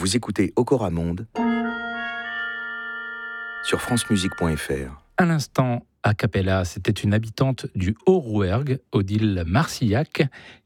Vous écoutez Okora Monde sur francemusique.fr. À l'instant, a cappella, c'était une habitante du Haut-Rouergue, Odile Marcillac,